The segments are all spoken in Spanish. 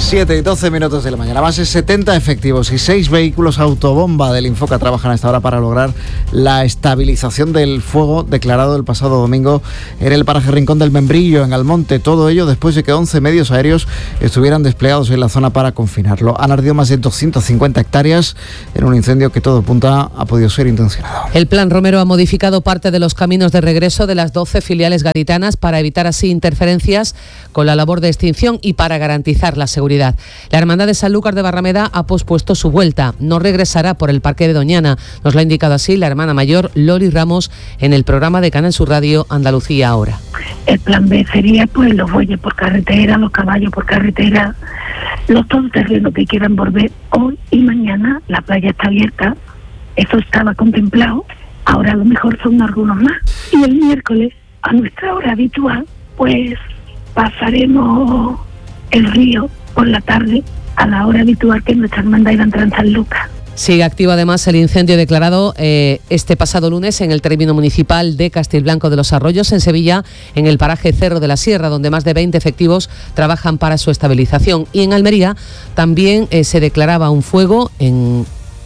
7:12 de la mañana. Más de 70 efectivos y 6 vehículos autobomba del Infoca trabajan a esta hora para lograr la estabilización del fuego declarado el pasado domingo en el paraje Rincón del Membrillo, en Almonte. Todo ello después de que 11 medios aéreos estuvieran desplegados en la zona para confinarlo. Han ardido más de 250 hectáreas en un incendio que todo apunta ha podido ser intencionado. El Plan Romero ha modificado parte de los caminos de regreso de las 12 filiales gaditanas para evitar así interferencias con la labor de extinción y para garantizar la seguridad. La Hermandad de Sanlúcar de Barrameda ha pospuesto su vuelta. No regresará por el Parque de Doñana. Nos lo ha indicado así la hermana mayor Lori Ramos en el programa de Canal Sur Radio Andalucía Ahora. El plan B sería pues los bueyes por carretera, los caballos por carretera, los todoterrenos que quieran volver hoy y mañana. La playa está abierta, eso estaba contemplado, ahora a lo mejor son algunos más. Y el miércoles, a nuestra hora habitual, pues pasaremos el río por la tarde a la hora habitual que nuestra hermandad iba a entrar en Sanlúcar. Sigue activo además el incendio declarado este pasado lunes en el término municipal de Castilblanco de los Arroyos, en Sevilla, en el paraje Cerro de la Sierra, donde más de 20 efectivos trabajan para su estabilización. Y en Almería también se declaraba un fuego en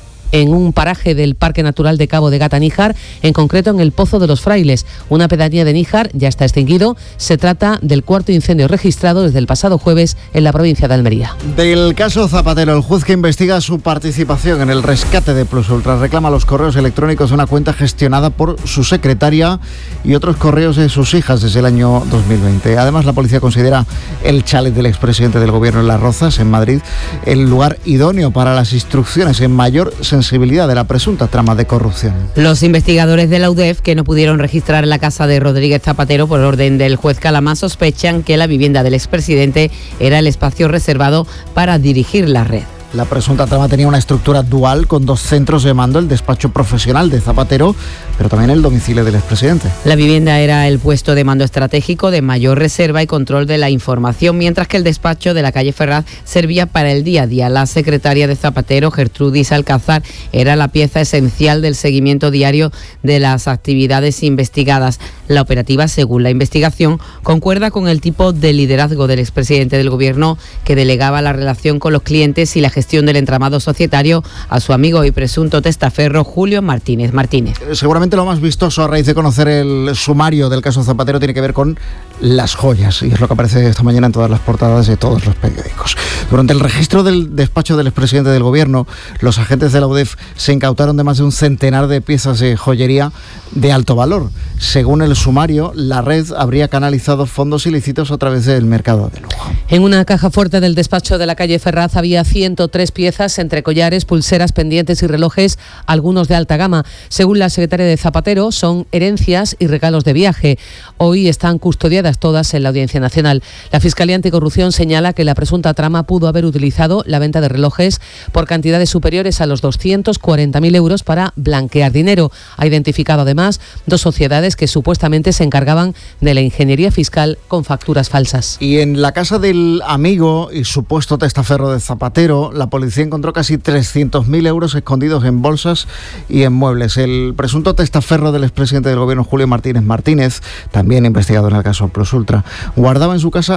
un paraje del Parque Natural de Cabo de Gata Níjar, en concreto en el Pozo de los Frailes, una pedanía de Níjar, ya está extinguido. Se trata del cuarto incendio registrado desde el pasado jueves en la provincia de Almería. Del caso Zapatero, el juez que investiga su participación en el rescate de Plus Ultra reclama los correos electrónicos de una cuenta gestionada por su secretaria y otros correos de sus hijas desde el año 2020. Además, la policía considera el chalet del expresidente del gobierno en Las Rozas, en Madrid, el lugar idóneo para las instrucciones en mayor sensibilidad de la presunta trama de corrupción. Los investigadores de la UDEF, que no pudieron registrar la casa de Rodríguez Zapatero por orden del juez Calamá, sospechan que la vivienda del expresidente era el espacio reservado para dirigir la red. La presunta trama tenía una estructura dual con 2 centros de mando, el despacho profesional de Zapatero, pero también el domicilio del expresidente. La vivienda era el puesto de mando estratégico de mayor reserva y control de la información, mientras que el despacho de la calle Ferraz servía para el día a día. La secretaria de Zapatero, Gertrudis Alcázar, era la pieza esencial del seguimiento diario de las actividades investigadas. La operativa, según la investigación, concuerda con el tipo de liderazgo del expresidente del gobierno, que delegaba la relación con los clientes y la gestión del entramado societario a su amigo y presunto testaferro Julio Martínez. Seguramente lo más vistoso a raíz de conocer el sumario del caso Zapatero tiene que ver con las joyas, y es lo que aparece esta mañana en todas las portadas de todos los periódicos. Durante el registro del despacho del expresidente del gobierno, los agentes de la UDEF se incautaron de más de un centenar de piezas de joyería de alto valor. Según el sumario, la red habría canalizado fondos ilícitos a través del mercado de lujo. En una caja fuerte del despacho de la calle Ferraz había 103 piezas entre collares, pulseras, pendientes y relojes, algunos de alta gama. Según la secretaria de Zapatero, son herencias y regalos de viaje. Hoy están custodiadas todas en la Audiencia Nacional. La Fiscalía Anticorrupción señala que la presunta trama pudo haber utilizado la venta de relojes por cantidades superiores a los 240.000 euros para blanquear dinero. Ha identificado además 2 sociedades que supuestamente se encargaban de la ingeniería fiscal con facturas falsas. Y en la casa del amigo y supuesto testaferro de Zapatero, la policía encontró casi 300.000 euros escondidos en bolsas y en muebles. El presunto testaferro del expresidente del gobierno, Julio Martínez, también investigado en el caso Plus Ultra, guardaba en su casa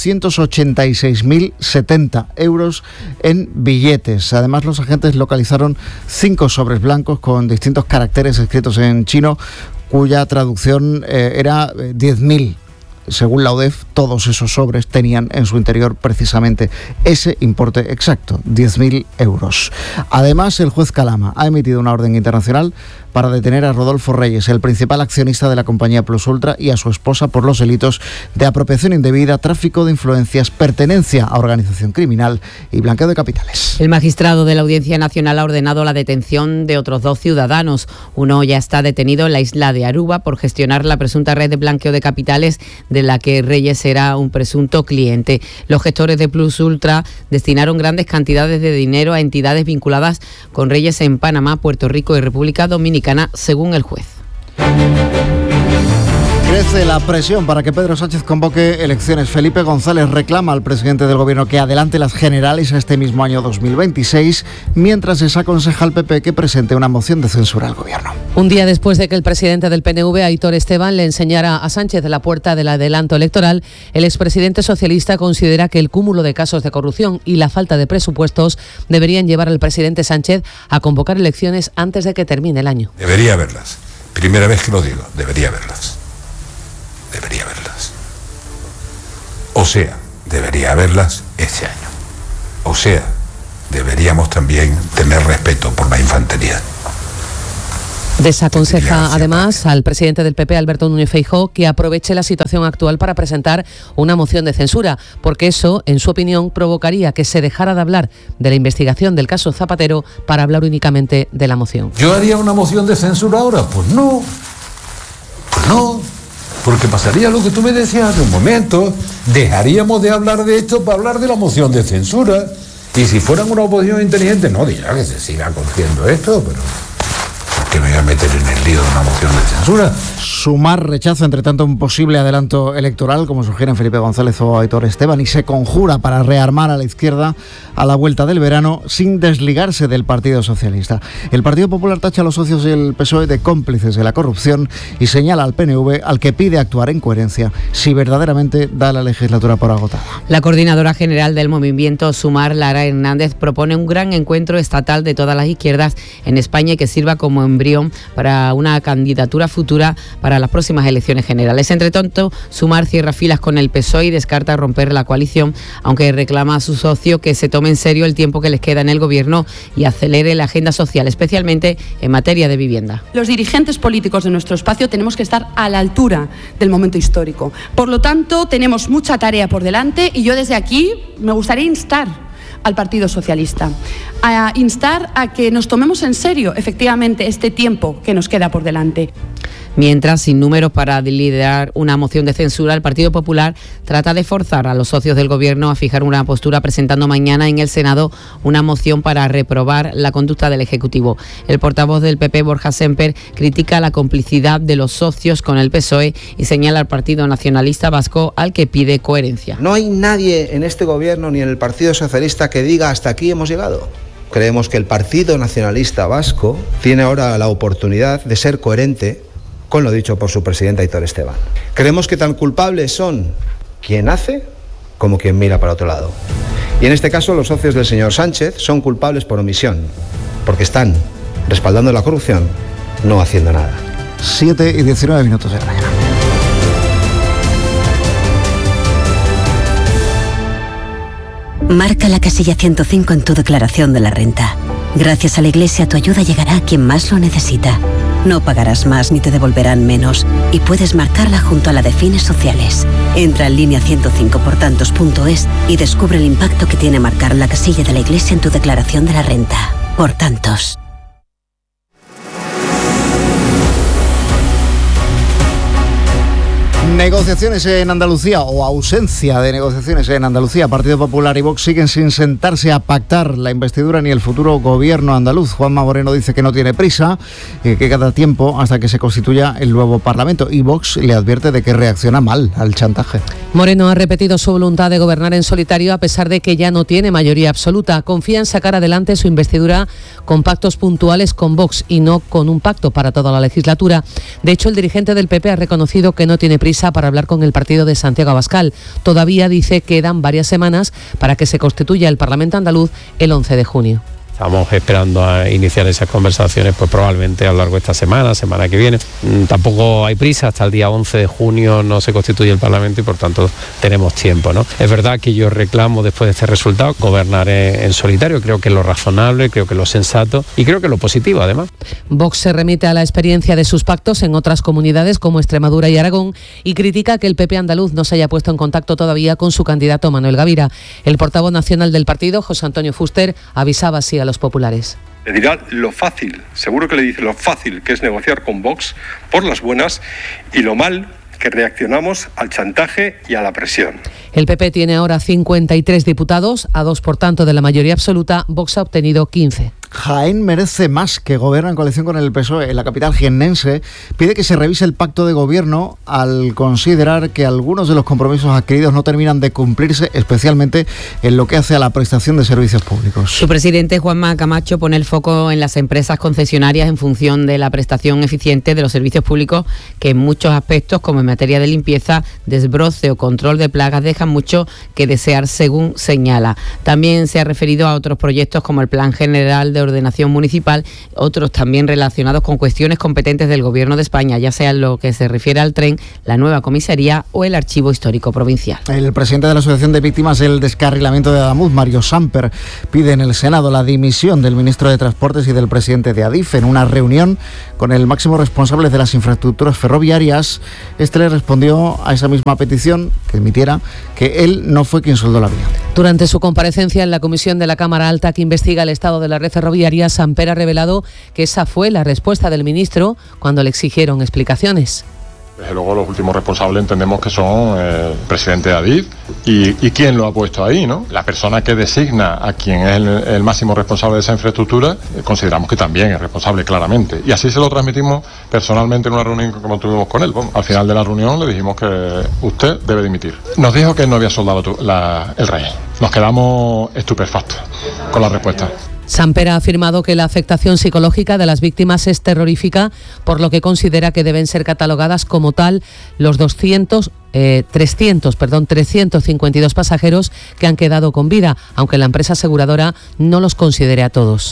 286.070 euros en billetes. Además, los agentes localizaron 5 sobres blancos con distintos caracteres escritos en chino, cuya traducción era 10.000. Según la UDEF, todos esos sobres tenían en su interior precisamente ese importe exacto, 10.000 euros. Además, el juez Calamá ha emitido una orden internacional para detener a Rodolfo Reyes, el principal accionista de la compañía Plus Ultra, y a su esposa por los delitos de apropiación indebida, tráfico de influencias, pertenencia a organización criminal y blanqueo de capitales. El magistrado de la Audiencia Nacional ha ordenado la detención de otros 2 ciudadanos. Uno ya está detenido en la isla de Aruba por gestionar la presunta red de blanqueo de capitales de la que Reyes era un presunto cliente. Los gestores de Plus Ultra destinaron grandes cantidades de dinero a entidades vinculadas con Reyes en Panamá, Puerto Rico y República Dominicana, según el juez. Crece la presión para que Pedro Sánchez convoque elecciones. Felipe González reclama al presidente del Gobierno que adelante las generales este mismo año 2026, mientras les aconseja al PP que presente una moción de censura al Gobierno. Un día después de que el presidente del PNV, Aitor Esteban, le enseñara a Sánchez la puerta del adelanto electoral, el expresidente socialista considera que el cúmulo de casos de corrupción y la falta de presupuestos deberían llevar al presidente Sánchez a convocar elecciones antes de que termine el año. Debería haberlas. Primera vez que lo digo, debería haberlas. Debería haberlas. O sea, debería haberlas este año. O sea, deberíamos también tener respeto por la infantería. Desaconseja además al presidente del PP, Alberto Núñez Feijóo, que aproveche la situación actual para presentar una moción de censura, porque eso, en su opinión, provocaría que se dejara de hablar de la investigación del caso Zapatero para hablar únicamente de la moción. ¿Yo haría una moción de censura ahora? Pues no. Pues no. Porque pasaría lo que tú me decías hace un momento, dejaríamos de hablar de esto para hablar de la moción de censura. Y si fueran una oposición inteligente, no dirá que se siga conociendo esto, pero ¿por qué me voy a meter en el lío de una moción de censura? Sumar rechaza, entre tanto, un posible adelanto electoral, como sugieren Felipe González o Aitor Esteban, y se conjura para rearmar a la izquierda a la vuelta del verano sin desligarse del Partido Socialista. El Partido Popular tacha a los socios del PSOE de cómplices de la corrupción y señala al PNV, al que pide actuar en coherencia si verdaderamente da la legislatura por agotada. La coordinadora general del movimiento Sumar, Lara Hernández, propone un gran encuentro estatal de todas las izquierdas en España y que sirva como embrión para una candidatura futura para las próximas elecciones generales. Entre tanto, Sumar cierra filas con el PSOE y descarta romper la coalición, aunque reclama a su socio que se tome en serio el tiempo que les queda en el gobierno y acelere la agenda social, especialmente en materia de vivienda. Los dirigentes políticos de nuestro espacio tenemos que estar a la altura del momento histórico. Por lo tanto, tenemos mucha tarea por delante y yo desde aquí me gustaría instar al Partido Socialista, a instar a que nos tomemos en serio efectivamente este tiempo que nos queda por delante. Mientras, sin números para liderar una moción de censura, el Partido Popular trata de forzar a los socios del Gobierno a fijar una postura, presentando mañana en el Senado una moción para reprobar la conducta del Ejecutivo. El portavoz del PP, Borja Semper, critica la complicidad de los socios con el PSOE y señala al Partido Nacionalista Vasco, al que pide coherencia. No hay nadie en este Gobierno ni en el Partido Socialista que diga hasta aquí hemos llegado. Creemos que el Partido Nacionalista Vasco tiene ahora la oportunidad de ser coherente con lo dicho por su presidente Aitor Esteban. Creemos que tan culpables son quien hace como quien mira para otro lado. Y en este caso los socios del señor Sánchez son culpables por omisión, porque están respaldando la corrupción, no haciendo nada. 7:19 de la mañana. Marca la casilla 105 en tu declaración de la renta. Gracias a la Iglesia, tu ayuda llegará a quien más lo necesita. No pagarás más ni te devolverán menos y puedes marcarla junto a la de fines sociales. Entra en línea 105portantos.es y descubre el impacto que tiene marcar la casilla de la Iglesia en tu declaración de la renta. Por tantos. Negociaciones en Andalucía o ausencia de negociaciones en Andalucía. Partido Popular y Vox siguen sin sentarse a pactar la investidura ni el futuro gobierno andaluz. Juanma Moreno dice que no tiene prisa, que queda tiempo hasta que se constituya el nuevo Parlamento. Y Vox le advierte de que reacciona mal al chantaje. Moreno ha repetido su voluntad de gobernar en solitario a pesar de que ya no tiene mayoría absoluta. Confía en sacar adelante su investidura con pactos puntuales con Vox y no con un pacto para toda la legislatura. De hecho, el dirigente del PP ha reconocido que no tiene prisa para hablar con el partido de Santiago Abascal. Todavía dice que quedan varias semanas para que se constituya el Parlamento andaluz el 11 de junio. Estamos esperando a iniciar esas conversaciones, pues probablemente a lo largo de esta semana que viene. Tampoco hay prisa, hasta el día 11 de junio no se constituye el Parlamento y por tanto tenemos tiempo, ¿no? Es verdad que yo reclamo después de este resultado gobernar en solitario, creo que es lo razonable, creo que es lo sensato y creo que es lo positivo además. Vox se remite a la experiencia de sus pactos en otras comunidades como Extremadura y Aragón y critica que el PP andaluz no se haya puesto en contacto todavía con su candidato Manuel Gavira. El portavoz nacional del partido, José Antonio Fuster, avisaba así a los populares. Le dirá lo fácil, seguro que le dice lo fácil que es negociar con Vox por las buenas y lo mal que reaccionamos al chantaje y a la presión. El PP tiene ahora 53 diputados, a 2 por tanto de la mayoría absoluta. Vox ha obtenido 15. Jaén merece más, que gobierna en coalición con el PSOE en la capital jiennense, pide que se revise el pacto de gobierno al considerar que algunos de los compromisos adquiridos no terminan de cumplirse, especialmente en lo que hace a la prestación de servicios públicos. Su presidente, Juanma Camacho, pone el foco en las empresas concesionarias en función de la prestación eficiente de los servicios públicos, que en muchos aspectos, como en materia de limpieza, desbroce o control de plagas, dejan mucho que desear, según señala. También se ha referido a otros proyectos como el Plan General de Ordenación Municipal, otros también relacionados con cuestiones competentes del Gobierno de España, ya sea en lo que se refiere al tren, la nueva comisaría o el Archivo Histórico Provincial. El presidente de la Asociación de Víctimas del Descarrilamiento de Adamuz, Mario Samper, pide en el Senado la dimisión del ministro de Transportes y del presidente de Adif. En una reunión con el máximo responsable de las infraestructuras ferroviarias, este le respondió a esa misma petición que admitiera que él no fue quien soldó la vía. Durante su comparecencia en la comisión de la Cámara Alta que investiga el estado de la red ferroviaria, Samper ha revelado que esa fue la respuesta del ministro cuando le exigieron explicaciones. Desde luego los últimos responsables entendemos que son el presidente de Adif y quién lo ha puesto ahí, ¿no? La persona que designa a quien es el máximo responsable de esa infraestructura, consideramos que también es responsable claramente. Y así se lo transmitimos personalmente en una reunión como tuvimos con él. Bueno, al final de la reunión le dijimos que usted debe dimitir. Nos dijo que no había soldado el rey. Nos quedamos estupefactos con la respuesta. Samper ha afirmado que la afectación psicológica de las víctimas es terrorífica, por lo que considera que deben ser catalogadas como tal los 352 pasajeros que han quedado con vida, aunque la empresa aseguradora no los considere a todos.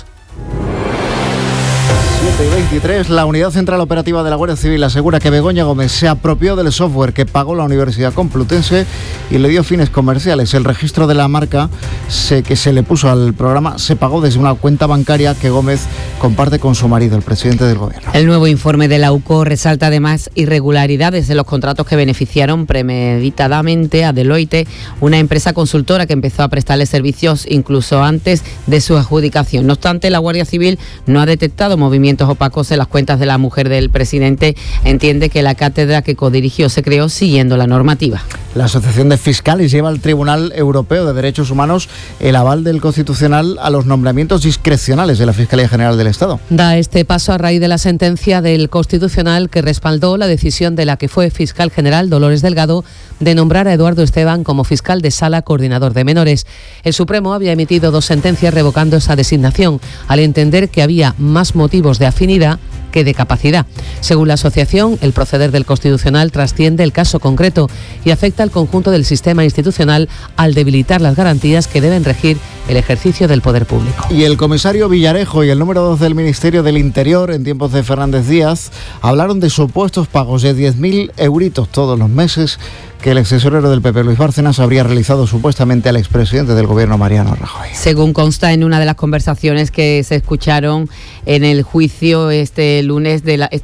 7:23, la Unidad Central Operativa de la Guardia Civil asegura que Begoña Gómez se apropió del software que pagó la Universidad Complutense y le dio fines comerciales. El registro de la marca que se le puso al programa se pagó desde una cuenta bancaria que Gómez comparte con su marido, el presidente del Gobierno. El nuevo informe de la UCO resalta además irregularidades en los contratos que beneficiaron premeditadamente a Deloitte, una empresa consultora que empezó a prestarle servicios incluso antes de su adjudicación. No obstante, la Guardia Civil no ha detectado movimientos opacos en las cuentas de la mujer del presidente. Entiende que la cátedra que codirigió se creó siguiendo la normativa. La Asociación de Fiscales lleva al Tribunal Europeo de Derechos Humanos el aval del Constitucional a los nombramientos discrecionales de la Fiscalía General del Estado. Da este paso a raíz de la sentencia del Constitucional que respaldó la decisión de la que fue fiscal general Dolores Delgado de nombrar a Eduardo Esteban como fiscal de sala coordinador de menores. El Supremo había emitido 2 sentencias revocando esa designación, al entender que había más motivos de afinidad que de capacidad. Según la asociación, el proceder del Constitucional trasciende el caso concreto y afecta al conjunto del sistema institucional al debilitar las garantías que deben regir el ejercicio del poder público. Y el comisario Villarejo y el número 2 del Ministerio del Interior, en tiempos de Fernández Díaz, hablaron de supuestos pagos de 10.000 euritos todos los meses que el extesorero del PP, Luis Bárcenas, habría realizado supuestamente al expresidente del Gobierno, Mariano Rajoy. Según consta en una de las conversaciones que se escucharon en el juicio este lunes de la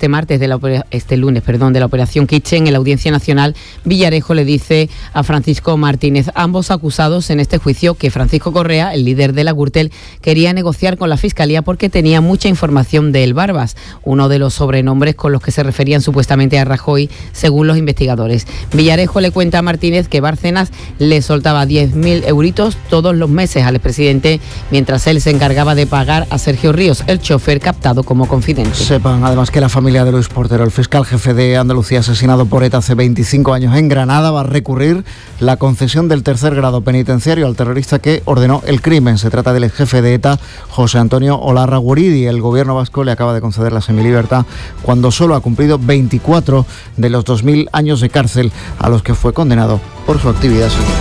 operación Kitchen en la Audiencia Nacional, Villarejo le dice a Francisco Martínez, ambos acusados en este juicio, que Francisco Correa, el líder de la Gürtel, quería negociar con la Fiscalía porque tenía mucha información de El Barbas, uno de los sobrenombres con los que se referían supuestamente a Rajoy, según los investigadores. Villarejo le cuenta a Martínez que Bárcenas le soltaba 10.000 euritos todos los meses al expresidente, mientras él se encargaba de pagar a Sergio Ríos, el chofer captado como confidente. Sepan además que la familia de Luis Portero, el fiscal jefe de Andalucía asesinado por ETA hace 25 años en Granada, va a recurrir la concesión del 3er grado penitenciario al terrorista que ordenó el crimen. Se trata del ex jefe de ETA, José Antonio Olarra Guridi. El gobierno vasco le acaba de conceder la semilibertad cuando solo ha cumplido 24 de los 2.000 años de cárcel a los que fue condenado por su actividad social.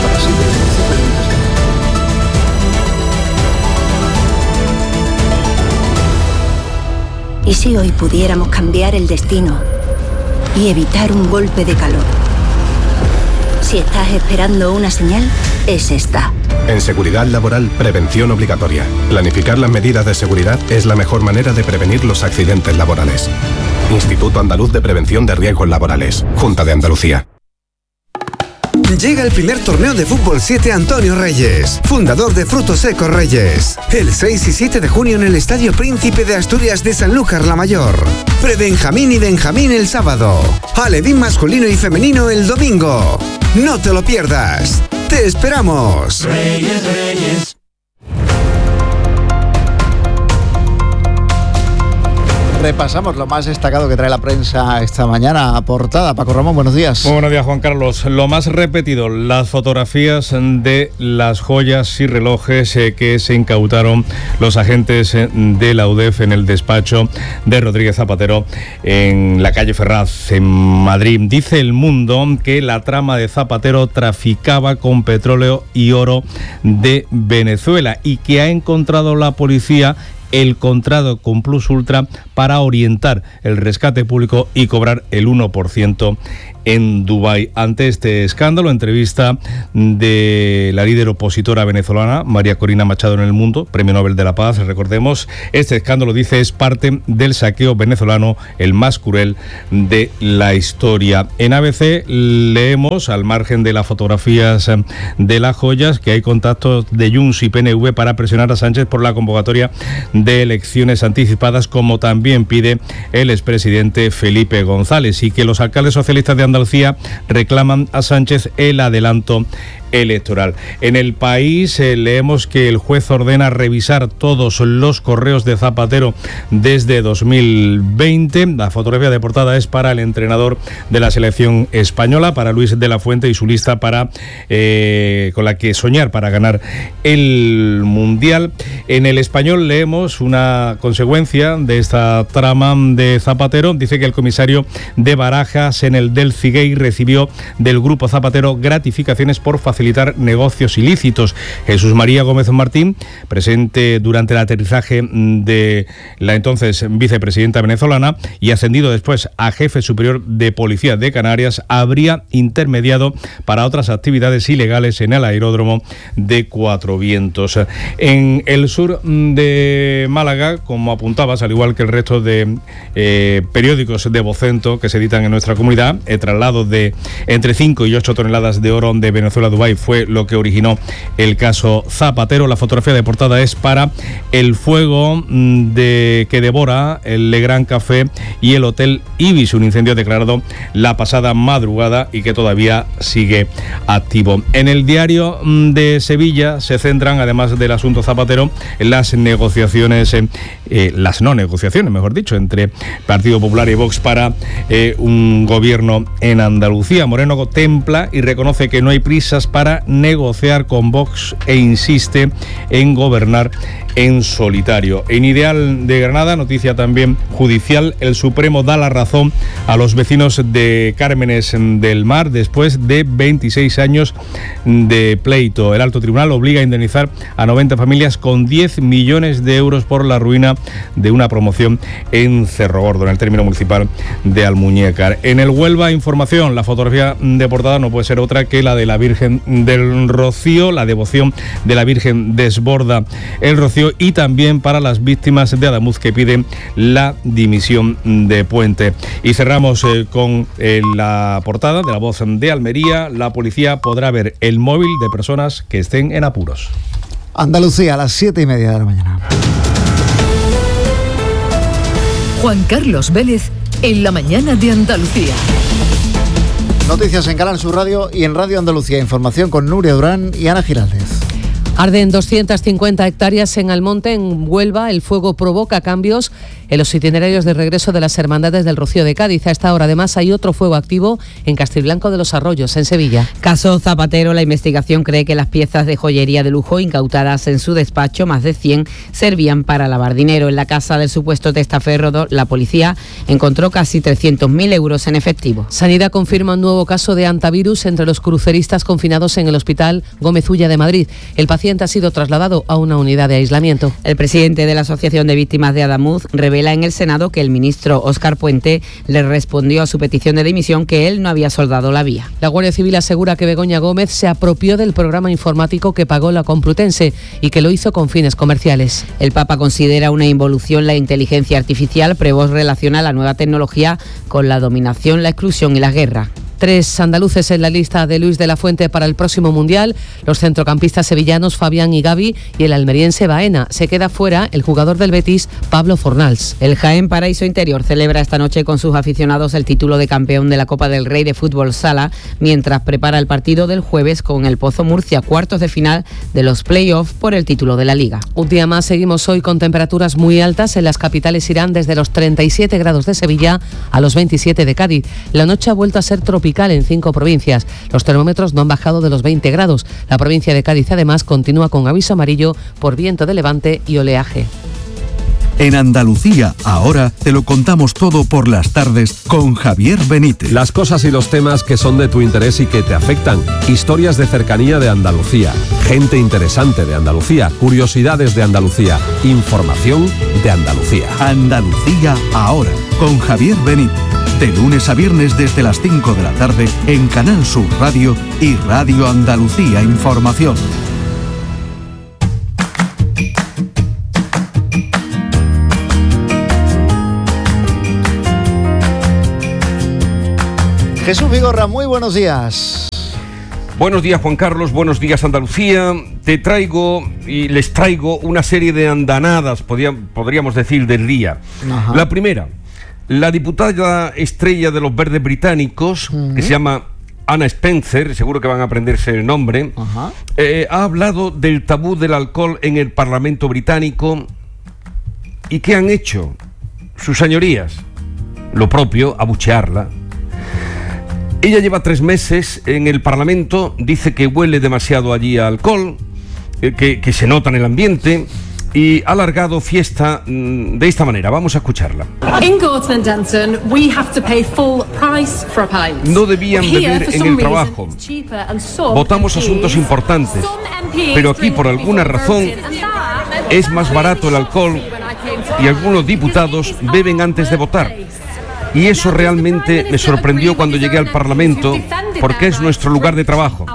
¿Y si hoy pudiéramos cambiar el destino y evitar un golpe de calor? Si estás esperando una señal, es esta. En seguridad laboral, prevención obligatoria. Planificar las medidas de seguridad es la mejor manera de prevenir los accidentes laborales. Instituto Andaluz de Prevención de Riesgos Laborales. Junta de Andalucía. Llega el primer torneo de Fútbol 7 Antonio Reyes, fundador de Frutos Secos Reyes. El 6 y 7 de junio en el Estadio Príncipe de Asturias de Sanlúcar la Mayor. Pre-Benjamín y Benjamín el sábado. Alevín masculino y femenino el domingo. No te lo pierdas. ¡Te esperamos! Reyes, Reyes. Repasamos lo más destacado que trae la prensa esta mañana. Portada, Paco Ramón, buenos días. Muy buenos días, Juan Carlos. Lo más repetido, las fotografías de las joyas y relojes que se incautaron los agentes de la UDEF en el despacho de Rodríguez Zapatero en la calle Ferraz, en Madrid. Dice El Mundo que la trama de Zapatero traficaba con petróleo y oro de Venezuela y que ha encontrado la policía el contrato con Plus Ultra para orientar el rescate público y cobrar el 1% en Dubái. Ante este escándalo, entrevista de la líder opositora venezolana, María Corina Machado, en El Mundo, Premio Nobel de la Paz, recordemos. Este escándalo, dice, es parte del saqueo venezolano, el más cruel de la historia. En ABC leemos, al margen de las fotografías de las joyas, que hay contactos de Junts y PNV para presionar a Sánchez por la convocatoria de elecciones anticipadas, como también pide el expresidente Felipe González, y que los alcaldes socialistas de Andalucía reclaman a Sánchez el adelanto electoral. En El País leemos que el juez ordena revisar todos los correos de Zapatero desde 2020. La fotografía de portada es para el entrenador de la selección española, para Luis de la Fuente, y su lista para con la que soñar para ganar el Mundial. En El Español leemos una consecuencia de esta trama de Zapatero. Dice que el comisario de Barajas en el del Ciguey recibió del grupo Zapatero gratificaciones por facilitar negocios ilícitos. Jesús María Gómez Martín, presente durante el aterrizaje de la entonces vicepresidenta venezolana y ascendido después a jefe superior de policía de Canarias, habría intermediado para otras actividades ilegales en el aeródromo de Cuatro Vientos. En el sur de Málaga, como apuntabas, al igual que el resto de periódicos de Vocento que se editan en nuestra comunidad, el traslado de entre 5 y 8 toneladas de oro de Venezuela a Dubái fue lo que originó el caso Zapatero. La fotografía de portada es para el fuego que devora el Legrand Café y el Hotel Ibis, un incendio declarado la pasada madrugada y que todavía sigue activo. En el Diario de Sevilla se centran, además del asunto Zapatero, en las negociaciones, las no negociaciones, mejor dicho, entre Partido Popular y Vox para un gobierno en Andalucía. Moreno contempla y reconoce que no hay prisas para negociar con Vox e insiste en gobernar en solitario. En Ideal de Granada, noticia también judicial, el Supremo da la razón a los vecinos de Cármenes del Mar después de 26 años de pleito. El alto tribunal obliga a indemnizar a 90 familias con 10 millones de euros por la ruina de una promoción en Cerro Gordo, en el término municipal de Almuñécar. En el Huelva Información, la fotografía de portada no puede ser otra que la de la Virgen del Rocío. La devoción de la Virgen desborda el Rocío, y también para las víctimas de Adamuz, que piden la dimisión de Puente. Y cerramos con la portada de La Voz de Almería. La policía podrá ver el móvil de personas que estén en apuros. Andalucía, a las 7:30 de la mañana. Juan Carlos Vélez, en la mañana de Andalucía. Noticias en Canal Sur Radio y en Radio Andalucía. Información con Nuria Durán y Ana Giraldez. Arden 250 hectáreas en Almonte, en Huelva. El fuego provoca cambios en los itinerarios de regreso de las Hermandades del Rocío de Cádiz. A esta hora, además, hay otro fuego activo en Castrilblanco de los Arroyos, en Sevilla. Caso Zapatero, la investigación cree que las piezas de joyería de lujo incautadas en su despacho, más de 100, servían para lavar dinero. En la casa del supuesto testaferro, la policía encontró casi 300.000 euros en efectivo. Sanidad confirma un nuevo caso de hantavirus entre los cruceristas confinados en el Hospital Gómez Ulla de Madrid. El paciente ha sido trasladado a una unidad de aislamiento. El presidente de la Asociación de Víctimas de Adamuz revela en el Senado que el ministro Óscar Puente le respondió a su petición de dimisión que él no había soldado la vía. La Guardia Civil asegura que Begoña Gómez se apropió del programa informático que pagó la Complutense y que lo hizo con fines comerciales. El Papa considera una involución la inteligencia artificial. Prevost relaciona la nueva tecnología con la dominación, la exclusión y la guerra. 3 andaluces en la lista de Luis de la Fuente para el próximo Mundial, los centrocampistas sevillanos Fabián y Gavi y el almeriense Baena. Se queda fuera el jugador del Betis, Pablo Fornals. El Jaén Paraíso Interior celebra esta noche con sus aficionados el título de campeón de la Copa del Rey de Fútbol Sala, mientras prepara el partido del jueves con el Pozo Murcia, cuartos de final de los play-off por el título de la Liga. Un día más seguimos hoy con temperaturas muy altas. En las capitales irán desde los 37 grados de Sevilla a los 27 de Cádiz. La noche ha vuelto a ser tropical en 5 provincias. Los termómetros no han bajado de los 20 grados. La provincia de Cádiz además continúa con aviso amarillo por viento de levante y oleaje. En Andalucía, ahora te lo contamos todo por las tardes con Javier Benítez. Las cosas y los temas que son de tu interés y que te afectan. Historias de cercanía de Andalucía. Gente interesante de Andalucía. Curiosidades de Andalucía. Información de Andalucía. Andalucía, ahora, con Javier Benítez. De lunes a viernes desde las 5 de la tarde en Canal Sur Radio y Radio Andalucía Información. Jesús Vigorra, muy buenos días. Buenos días, Juan Carlos, buenos días, Andalucía. Te traigo y les traigo una serie de andanadas, podríamos decir, del día. Ajá. La primera, la diputada estrella de los Verdes británicos, que se llama Anna Spencer, seguro que van a aprenderse el nombre, ha hablado del tabú del alcohol en el Parlamento británico. ¿Y qué han hecho sus señorías? Lo propio, abuchearla. Ella lleva 3 meses en el Parlamento, dice que huele demasiado allí a alcohol, que se nota en el ambiente, y ha alargado fiesta de esta manera. Vamos a escucharla. No debían beber en el trabajo. Votamos asuntos importantes, pero aquí por alguna razón es más barato el alcohol y algunos diputados beben antes de votar. Y eso realmente me sorprendió cuando llegué al Parlamento, porque es nuestro lugar de trabajo.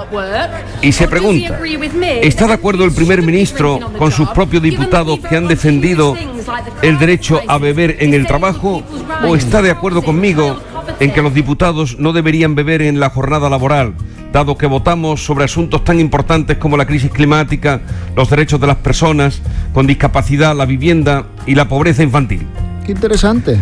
Y se pregunta, ¿está de acuerdo el primer ministro con sus propios diputados que han defendido el derecho a beber en el trabajo? ¿O está de acuerdo conmigo en que los diputados no deberían beber en la jornada laboral, dado que votamos sobre asuntos tan importantes como la crisis climática, los derechos de las personas con discapacidad, la vivienda y la pobreza infantil? Qué interesante.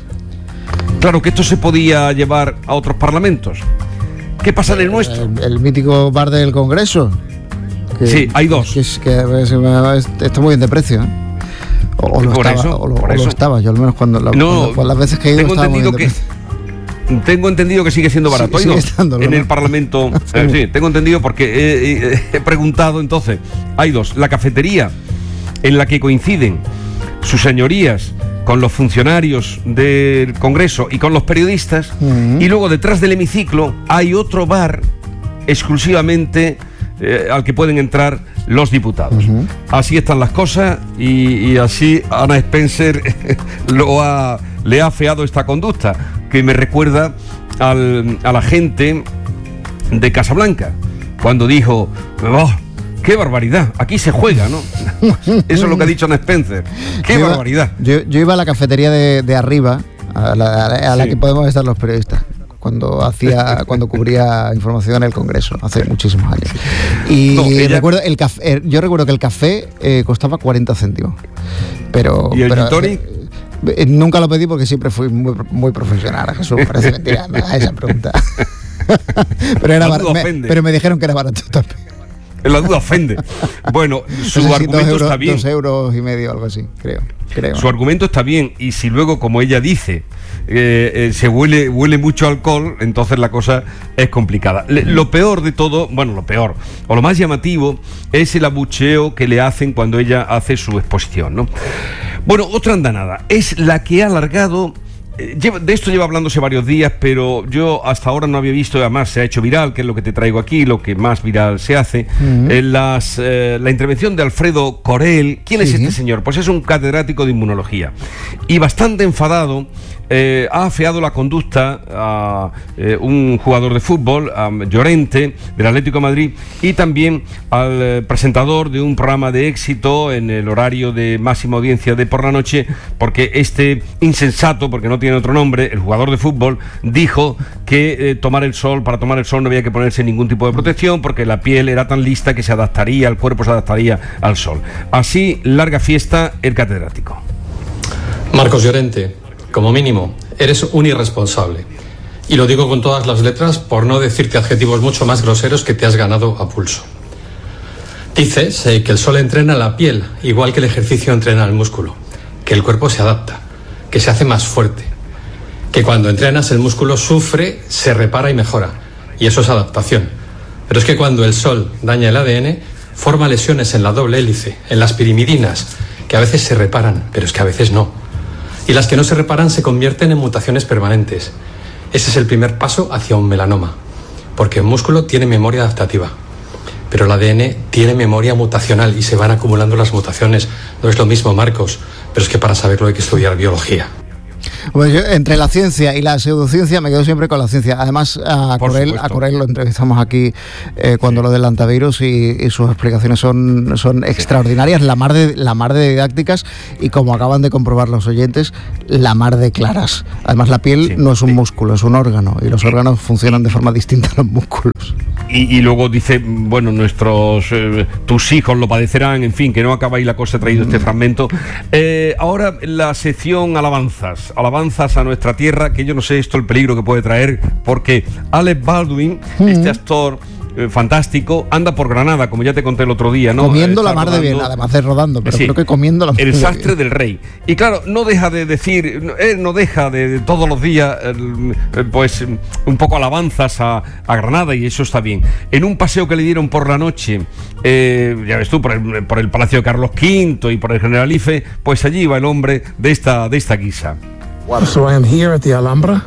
Claro que esto se podía llevar a otros parlamentos. ¿Qué pasa en el nuestro? El mítico bar del Congreso. Sí, hay 2. Está muy bien de precio, ¿eh? O lo estaba, yo al menos cuando las veces que he ido estaba muy bien de precio. Tengo entendido que sigue siendo barato. Sigue estándolo, en ¿no? el Parlamento. Sí, tengo entendido porque he preguntado entonces. Hay 2. La cafetería en la que coinciden sus señorías con los funcionarios del Congreso y con los periodistas, y luego detrás del hemiciclo hay otro bar exclusivamente al que pueden entrar los diputados. Así están las cosas y así Anna Spencer le ha afeado esta conducta, que me recuerda a la gente de Casablanca, cuando dijo: ¡oh, qué barbaridad! Aquí se juega, ¿no? Eso es lo que ha dicho Anna Spencer. ¡Qué barbaridad! Yo iba a la cafetería de arriba, a la que podemos estar los periodistas, cuando cubría información en el Congreso, hace muchísimos años. Y recuerdo yo recuerdo que el café costaba 40 céntimos. ¿Y el gin tonic? Nunca lo pedí porque siempre fui muy, muy profesional. Jesús, parece mentira a esa pregunta. pero me dijeron que era barato también. La duda ofende. Bueno, su argumento está bien. 2,5 euros, algo así, creo. Su argumento está bien, y si luego, como ella dice, se huele mucho alcohol, entonces la cosa es complicada. Lo peor de todo, o lo más llamativo, es el abucheo que le hacen cuando ella hace su exposición, ¿no? Bueno, otra andanada es la que ha alargado. De esto lleva hablándose varios días, pero yo hasta ahora no había visto, además se ha hecho viral, que es lo que te traigo aquí, lo que más viral se hace, la intervención de Alfredo Corel. ¿Quién es este señor? Pues es un catedrático de inmunología, y bastante enfadado ha afeado la conducta a un jugador de fútbol, a Llorente, del Atlético de Madrid, y también al presentador de un programa de éxito en el horario de máxima audiencia de por la noche, porque este insensato, porque no tiene tiene otro nombre, el jugador de fútbol, dijo que para tomar el sol no había que ponerse ningún tipo de protección porque la piel era tan lista que el cuerpo se adaptaría al sol. Así, larga fiesta el catedrático. Marcos Llorente, como mínimo, eres un irresponsable. Y lo digo con todas las letras por no decirte adjetivos mucho más groseros que te has ganado a pulso. Dices que el sol entrena la piel, igual que el ejercicio entrena el músculo, que el cuerpo se adapta, que se hace más fuerte, que cuando entrenas el músculo sufre, se repara y mejora, y eso es adaptación. Pero es que cuando el sol daña el ADN, forma lesiones en la doble hélice, en las pirimidinas, que a veces se reparan, pero es que a veces no. Y las que no se reparan se convierten en mutaciones permanentes. Ese es el primer paso hacia un melanoma, porque el músculo tiene memoria adaptativa. Pero el ADN tiene memoria mutacional y se van acumulando las mutaciones. No es lo mismo, Marcos, pero es que para saberlo hay que estudiar biología. Pues yo, entre la ciencia y la pseudociencia me quedo siempre con la ciencia. Además, a Corel lo entrevistamos aquí cuando lo del antivirus y sus explicaciones son extraordinarias, la mar de didácticas y, como acaban de comprobar los oyentes, la mar de claras. Además, la piel no es un músculo, es un órgano, y los órganos funcionan de forma distinta a los músculos. Y luego dice, bueno, tus hijos lo padecerán, en fin, que no acaba ahí la cosa, he traído este fragmento. Ahora la sección alabanzas a nuestra tierra, que yo no sé esto el peligro que puede traer, porque Alec Baldwin, este actor fantástico, anda por Granada, como ya te conté el otro día, ¿no? Comiendo la mar de bien, además de rodando, pero creo que comiendo la mar de bien. El sastre del rey. Y claro, no deja de decir, no deja de todos los días, pues un poco alabanzas a Granada, y eso está bien. En un paseo que le dieron por la noche, ya ves tú, por el Palacio de Carlos V y por el Generalife, pues allí va el hombre de esta guisa. So I am here at the Alhambra.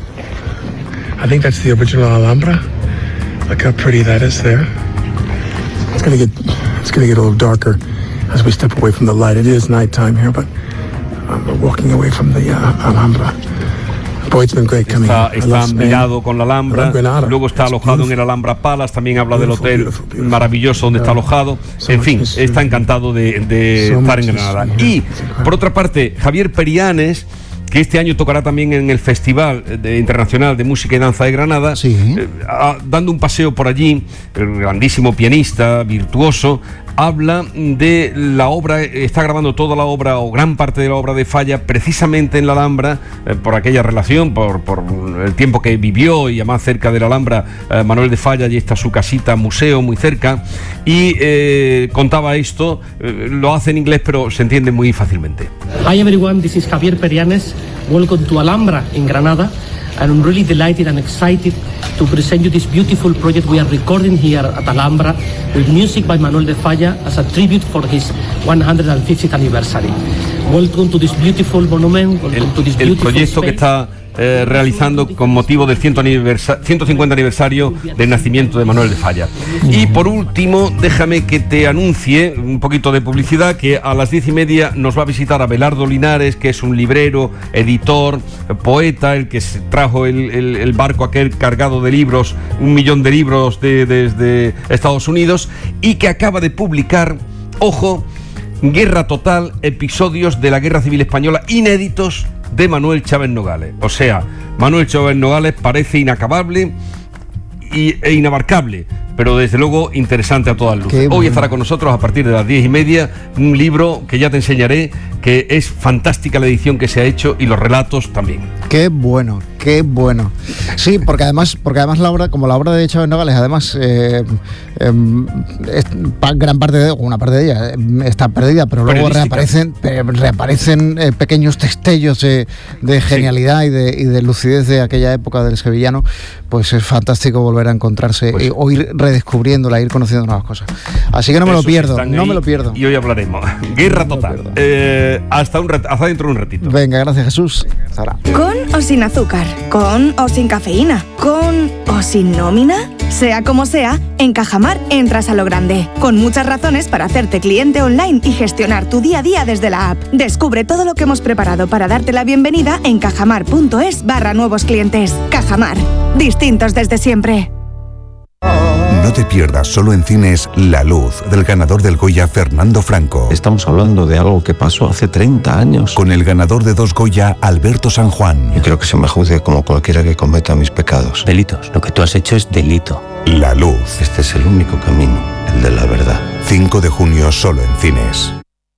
I think that's the original Alhambra. Look how pretty that is there. It's gonna get a little darker as we step away from the light. It is nighttime here, but we're walking away from the Alhambra. Boy, it's been great coming. Está mirado con la Alhambra. Luego está alojado en el Alhambra Palace. También habla del hotel maravilloso donde está alojado. En fin, está encantado de estar en Granada. Y por otra parte, Javier Perianes, que este año tocará también en el Festival Internacional de Música y Danza de Granada, dando un paseo por allí, el grandísimo pianista, virtuoso, habla de la obra, está grabando toda la obra o gran parte de la obra de Falla precisamente en la Alhambra, por aquella relación, por el tiempo que vivió, y además cerca de la Alhambra, Manuel de Falla, allí está su casita museo muy cerca, y contaba esto, lo hace en inglés pero se entiende muy fácilmente. Hi everyone, this is Javier Perianes. Welcome to Alhambra in Granada. And I'm really delighted and excited to present you this beautiful project we are recording here at Alhambra with music by Manuel de Falla as a tribute for his 150th anniversary. Welcome to this beautiful monument. Welcome to this beautiful el proyecto space. Que está realizando con motivo del 150 aniversario del nacimiento de Manuel de Falla. Y por último, déjame que te anuncie un poquito de publicidad, que a las 10:30 nos va a visitar Abelardo Linares, que es un librero, editor, poeta, el que trajo el barco aquel cargado de libros, 1 millón de libros desde Estados Unidos, y que acaba de publicar, ojo, Guerra Total, episodios de la Guerra Civil Española inéditos de Manuel Chávez Nogales. O sea, Manuel Chávez Nogales parece inacabable e inabarcable, pero desde luego interesante a todas luces. Hoy estará con nosotros a partir de las 10:30 un libro que ya te enseñaré, que es fantástica la edición que se ha hecho y los relatos también. Qué bueno, qué bueno. Sí, porque además la obra, como la obra de Chávez Nogales, además gran parte de una parte de ella está perdida, pero luego reaparecen pequeños destellos de genialidad y de lucidez de aquella época del sevillano. Pues es fantástico volver a encontrarse o ir redescubriéndola, ir conociendo nuevas cosas. Así que no me lo pierdo, no me lo pierdo. Y hoy hablaremos. Guerra Total. Hasta dentro de un ratito. Venga, gracias Jesús. Hasta ahora. ¿Con o sin azúcar? ¿Con o sin cafeína? ¿Con o sin nómina? Sea como sea, en Cajamar entras a lo grande, con muchas razones para hacerte cliente online y gestionar tu día a día desde la app. Descubre todo lo que hemos preparado para darte la bienvenida en cajamar.es/nuevos clientes. Cajamar, distintos desde siempre. No te pierdas solo en cines La Luz, del ganador del Goya Fernando Franco. Estamos hablando de algo que pasó hace 30 años. Con el ganador de 2 Goya, Alberto San Juan. Yo creo que se me juzgue como cualquiera que cometa mis pecados. Delitos. Lo que tú has hecho es delito. La Luz. Este es el único camino, el de la verdad. 5 de junio solo en cines.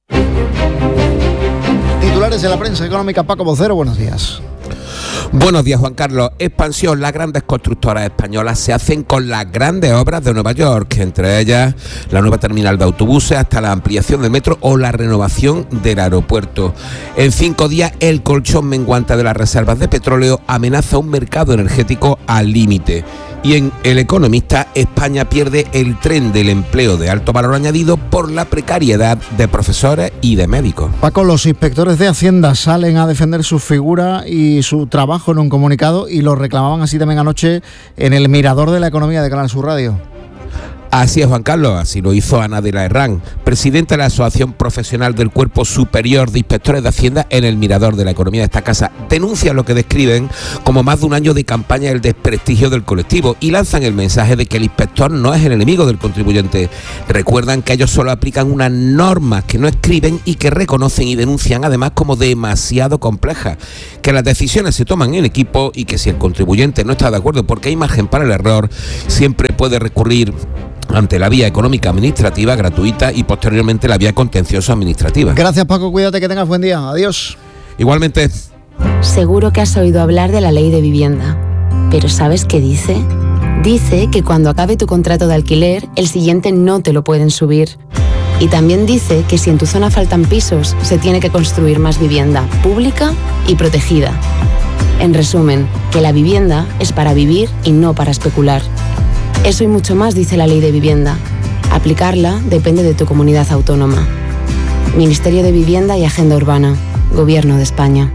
Titulares de la prensa económica, Paco Vocero, buenos días. Buenos días, Juan Carlos. Expansión. Las grandes constructoras españolas se hacen con las grandes obras de Nueva York, entre ellas la nueva terminal de autobuses, hasta la ampliación del metro o la renovación del aeropuerto. En 5 días, el colchón menguante de las reservas de petróleo amenaza un mercado energético al límite. Y en El Economista, España pierde el tren del empleo de alto valor añadido por la precariedad de profesores y de médicos. Paco, los inspectores de Hacienda salen a defender su figura y su trabajo en un comunicado y lo reclamaban así también anoche en el Mirador de la Economía de Canal Sur Radio. Así es, Juan Carlos, así lo hizo Ana de la Herrán, presidenta de la Asociación Profesional del Cuerpo Superior de Inspectores de Hacienda en el Mirador de la Economía de esta casa. Denuncian lo que describen como más de un año de campaña del desprestigio del colectivo y lanzan el mensaje de que el inspector no es el enemigo del contribuyente. Recuerdan que ellos solo aplican unas normas que no escriben y que reconocen y denuncian además como demasiado complejas, que las decisiones se toman en equipo y que si el contribuyente no está de acuerdo porque hay margen para el error, siempre puede recurrir ante la vía económica administrativa gratuita y posteriormente la vía contencioso administrativa. Gracias, Paco, cuídate, que tengas buen día. Adiós. Igualmente. Seguro que has oído hablar de la ley de vivienda, pero ¿sabes qué dice? Dice que cuando acabe tu contrato de alquiler, el siguiente no te lo pueden subir. Y también dice que si en tu zona faltan pisos, se tiene que construir más vivienda pública y protegida. En resumen, que la vivienda es para vivir y no para especular. Eso y mucho más dice la ley de vivienda. Aplicarla depende de tu comunidad autónoma. Ministerio de Vivienda y Agenda Urbana. Gobierno de España.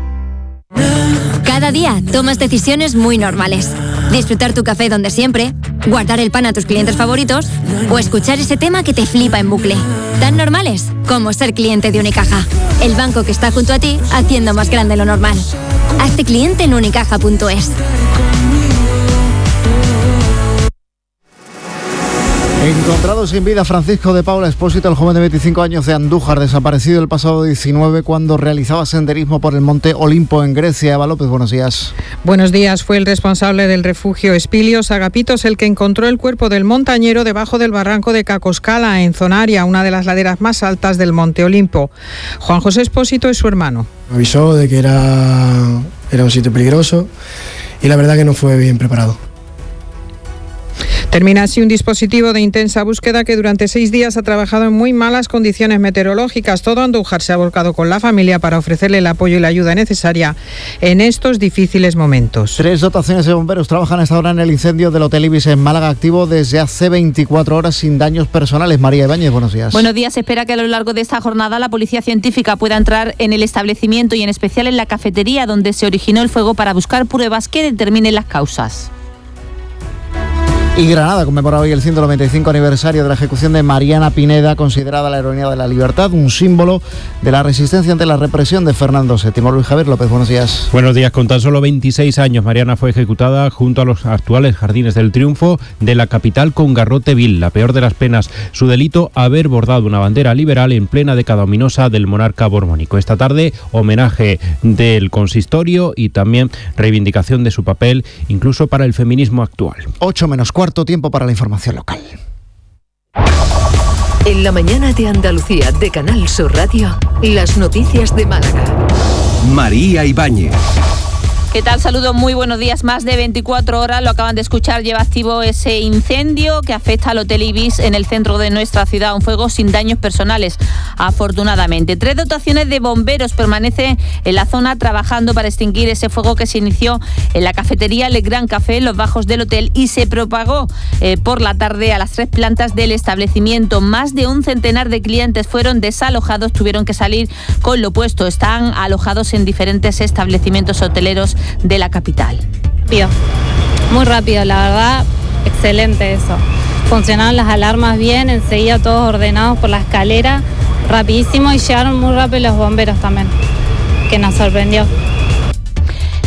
Cada día tomas decisiones muy normales. Disfrutar tu café donde siempre, guardar el pan a tus clientes favoritos o escuchar ese tema que te flipa en bucle. Tan normales como ser cliente de Unicaja. El banco que está junto a ti haciendo más grande lo normal. Hazte cliente en unicaja.es. Encontrado sin vida Francisco de Paula Expósito, el joven de 25 años de Andújar, desaparecido el pasado 19 cuando realizaba senderismo por el monte Olimpo en Grecia. Eva López, buenos días. Buenos días. Fue el responsable del refugio Espilios Agapitos el que encontró el cuerpo del montañero debajo del barranco de Cacoscala, en Zonaria, una de las laderas más altas del monte Olimpo. Juan José Expósito es su hermano. Me avisó de que era un sitio peligroso y la verdad que no fue bien preparado. Termina así un dispositivo de intensa búsqueda que durante 6 días ha trabajado en muy malas condiciones meteorológicas. Todo Andújar se ha volcado con la familia para ofrecerle el apoyo y la ayuda necesaria en estos difíciles momentos. 3 dotaciones de bomberos trabajan a esta hora en el incendio del Hotel Ibis en Málaga, activo desde hace 24 horas sin daños personales. María Ibáñez, buenos días. Buenos días. Se espera que a lo largo de esta jornada la policía científica pueda entrar en el establecimiento y en especial en la cafetería donde se originó el fuego para buscar pruebas que determinen las causas. Y Granada conmemora hoy el 195 aniversario de la ejecución de Mariana Pineda, considerada la heroína de la libertad, un símbolo de la resistencia ante la represión de Fernando VII. Luis Javier López, buenos días. Buenos días. Con tan solo 26 años, Mariana fue ejecutada junto a los actuales Jardines del Triunfo de la capital con garrote vil, la peor de las penas. Su delito, haber bordado una bandera liberal en plena década ominosa del monarca borbónico. Esta tarde, homenaje del consistorio y también reivindicación de su papel, incluso para el feminismo actual. 8:15, tiempo para la información local. En la mañana de Andalucía de Canal Sur Radio, las noticias de Málaga. María Ibáñez. ¿Qué tal? Saludos, muy buenos días. Más de 24 horas, lo acaban de escuchar, lleva activo ese incendio que afecta al Hotel Ibis en el centro de nuestra ciudad. Un fuego sin daños personales, afortunadamente. 3 dotaciones de bomberos permanecen en la zona trabajando para extinguir ese fuego que se inició en la cafetería Le Gran Café, en los bajos del hotel, y se propagó por la tarde a las 3 plantas del establecimiento. Más de un centenar de clientes fueron desalojados, tuvieron que salir con lo puesto. Están alojados en diferentes establecimientos hoteleros de la capital. Muy rápido, la verdad, excelente eso. Funcionaron las alarmas bien, enseguida todos ordenados por la escalera, rapidísimo, y llegaron muy rápido los bomberos también, que nos sorprendió.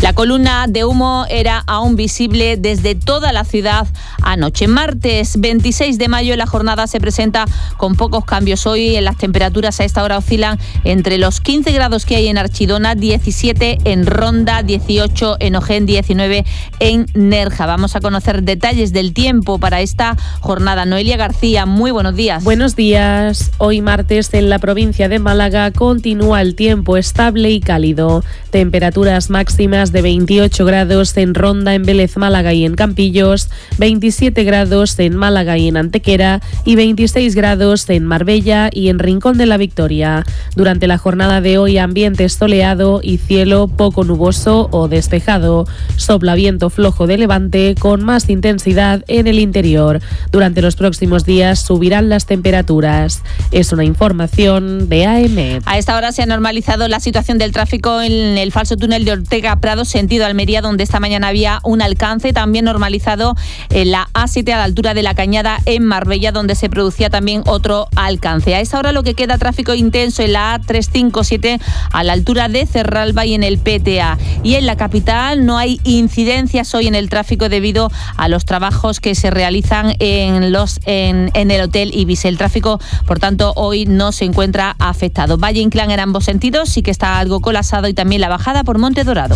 La columna de humo era aún visible desde toda la ciudad anoche. Martes 26 de mayo la jornada se presenta con pocos cambios. Hoy las temperaturas a esta hora oscilan entre los 15 grados que hay en Archidona, 17 en Ronda, 18 en Ojén, 19 en Nerja. Vamos a conocer detalles del tiempo para esta jornada. Noelia García, muy buenos días. Buenos días. Hoy martes en la provincia de Málaga continúa el tiempo estable y cálido. Temperaturas máximas de 28 grados en Ronda, en Vélez, Málaga y en Campillos, 27 grados en Málaga y en Antequera y 26 grados en Marbella y en Rincón de la Victoria. Durante la jornada de hoy, ambiente soleado y cielo poco nuboso o despejado. Sopla viento flojo de levante con más intensidad en el interior. Durante los próximos días subirán las temperaturas. Es una información de AEMET. A esta hora se ha normalizado la situación del tráfico en el falso túnel de Ortega Prado, sentido Almería, donde esta mañana había un alcance. También normalizado en la A7 a la altura de La Cañada en Marbella, donde se producía también otro alcance. A esta hora lo que queda tráfico intenso en la A357 a la altura de Cerralba y en el PTA. Y en la capital no hay incidencias hoy en el tráfico debido a los trabajos que se realizan en el Hotel Ibis. El tráfico, por tanto, hoy no se encuentra afectado. Valle Inclán en ambos sentidos sí que está algo colapsado, y también la bajada por Monte Dorado.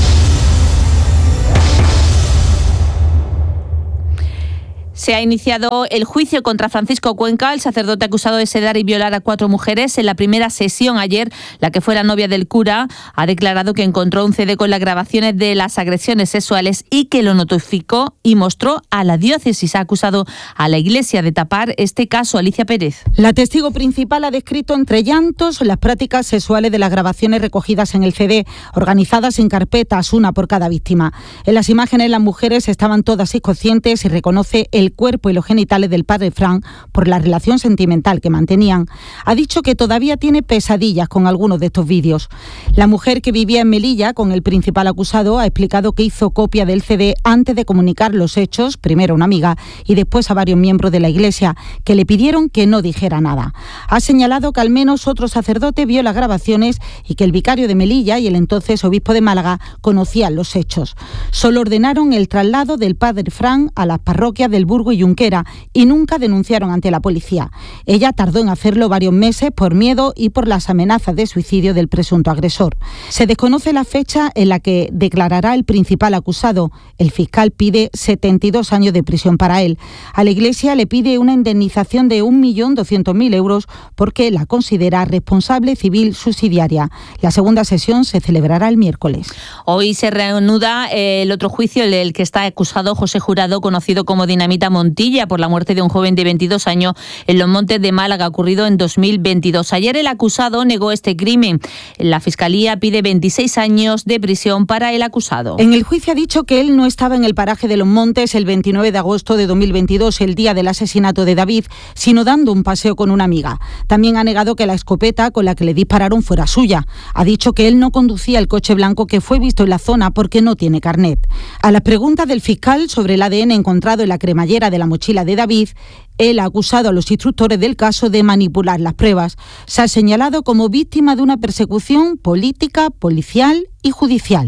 Se ha iniciado el juicio contra Francisco Cuenca, el sacerdote acusado de sedar y violar a 4 mujeres. En la primera sesión ayer, la que fue la novia del cura ha declarado que encontró un CD con las grabaciones de las agresiones sexuales y que lo notificó y mostró a la diócesis. Ha acusado a la Iglesia de tapar este caso. Alicia Pérez. La testigo principal ha descrito entre llantos las prácticas sexuales de las grabaciones recogidas en el CD, organizadas en carpetas, una por cada víctima. En las imágenes las mujeres estaban todas inconscientes y reconoce el cuerpo y los genitales del padre Fran por la relación sentimental que mantenían. Ha dicho que todavía tiene pesadillas con algunos de estos vídeos. La mujer que vivía en Melilla con el principal acusado ha explicado que hizo copia del CD antes de comunicar los hechos, primero a una amiga y después a varios miembros de la Iglesia, que le pidieron que no dijera nada. Ha señalado que al menos otro sacerdote vio las grabaciones y que el vicario de Melilla y el entonces obispo de Málaga conocían los hechos. Solo ordenaron el traslado del padre Fran a las parroquias del Burgo y Junquera y nunca denunciaron ante la policía. Ella tardó en hacerlo varios meses por miedo y por las amenazas de suicidio del presunto agresor. Se desconoce la fecha en la que declarará el principal acusado. El fiscal pide 72 años de prisión para él. A la Iglesia le pide una indemnización de 1.200.000 euros porque la considera responsable civil subsidiaria. La segunda sesión se celebrará el miércoles. Hoy se reanuda el otro juicio, el que está acusado José Jurado, conocido como Dinamita Montilla, por la muerte de un joven de 22 años en Los Montes de Málaga, ocurrido en 2022. Ayer el acusado negó este crimen. La Fiscalía pide 26 años de prisión para el acusado. En el juicio ha dicho que él no estaba en el paraje de Los Montes el 29 de agosto de 2022, el día del asesinato de David, sino dando un paseo con una amiga. También ha negado que la escopeta con la que le dispararon fuera suya. Ha dicho que él no conducía el coche blanco que fue visto en la zona porque no tiene carnet. A las preguntas del fiscal sobre el ADN encontrado en la cremallera de la mochila de David, él ha acusado a los instructores del caso de manipular las pruebas. Se ha señalado como víctima de una persecución política, policial y judicial.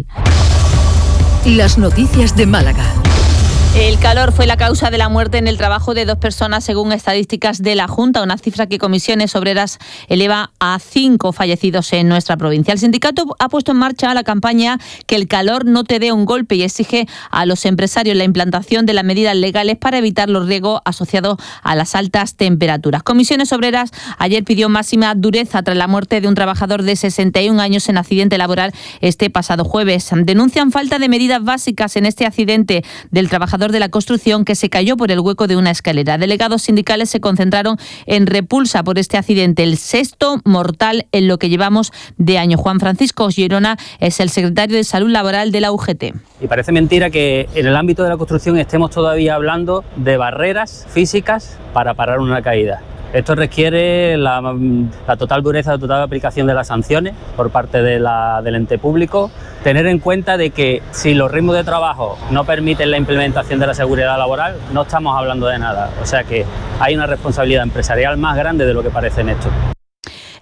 Las noticias de Málaga. El calor fue la causa de la muerte en el trabajo de 2 personas, según estadísticas de la Junta, una cifra que Comisiones Obreras eleva a 5 fallecidos en nuestra provincia. El sindicato ha puesto en marcha la campaña Que el calor no te dé un golpe y exige a los empresarios la implantación de las medidas legales para evitar los riesgos asociados a las altas temperaturas. Comisiones Obreras ayer pidió máxima dureza tras la muerte de un trabajador de 61 años en accidente laboral este pasado jueves. Denuncian falta de medidas básicas en este accidente del trabajador de la construcción que se cayó por el hueco de una escalera. Delegados sindicales se concentraron en repulsa por este accidente, el 6º mortal en lo que llevamos de año. Juan Francisco Girona es el secretario de Salud Laboral de la UGT. Y parece mentira que en el ámbito de la construcción estemos todavía hablando de barreras físicas para parar una caída. Esto requiere la total dureza, la total aplicación de las sanciones por parte del ente público. Tener en cuenta de que si los ritmos de trabajo no permiten la implementación de la seguridad laboral, no estamos hablando de nada. O sea que hay una responsabilidad empresarial más grande de lo que parece en esto.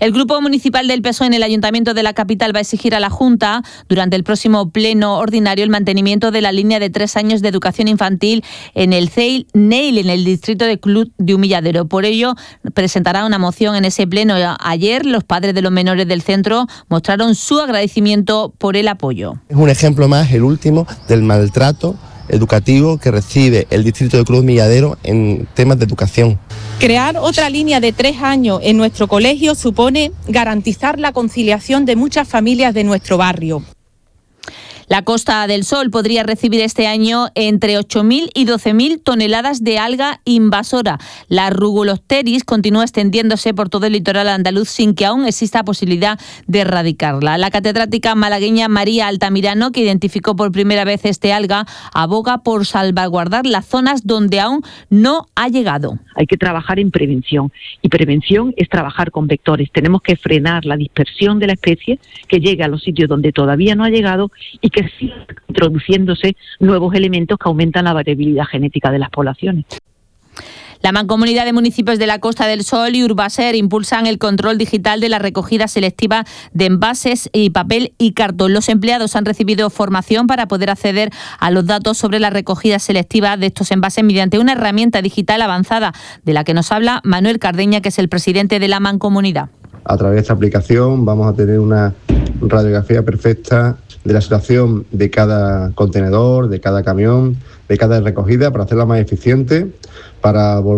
El Grupo Municipal del PSOE en el Ayuntamiento de la capital va a exigir a la Junta, durante el próximo pleno ordinario, el mantenimiento de la línea de 3 años de educación infantil en el CEIL Neil, en el distrito de Club de Humilladero. Por ello, presentará una moción en ese pleno. Ayer, los padres de los menores del centro mostraron su agradecimiento por el apoyo. Es un ejemplo más, el último, del maltrato educativo que recibe el distrito de Cruz Milladero en temas de educación. Crear otra línea de 3 años en nuestro colegio supone garantizar la conciliación de muchas familias de nuestro barrio. La Costa del Sol podría recibir este año entre 8.000 y 12.000 toneladas de alga invasora. La Rugulopteris continúa extendiéndose por todo el litoral andaluz sin que aún exista posibilidad de erradicarla. La catedrática malagueña María Altamirano, que identificó por primera vez este alga, aboga por salvaguardar las zonas donde aún no ha llegado. Hay que trabajar en prevención, y prevención es trabajar con vectores. Tenemos que frenar la dispersión de la especie, que llegue a los sitios donde todavía no ha llegado y que sigan introduciéndose nuevos elementos que aumentan la variabilidad genética de las poblaciones. La Mancomunidad de Municipios de la Costa del Sol y Urbaser impulsan el control digital de la recogida selectiva de envases y papel y cartón. Los empleados han recibido formación para poder acceder a los datos sobre la recogida selectiva de estos envases mediante una herramienta digital avanzada, de la que nos habla Manuel Cardeña, que es el presidente de la Mancomunidad. A través de esta aplicación vamos a tener una radiografía perfecta de la situación de cada contenedor, de cada camión, de cada recogida, para hacerla más eficiente, para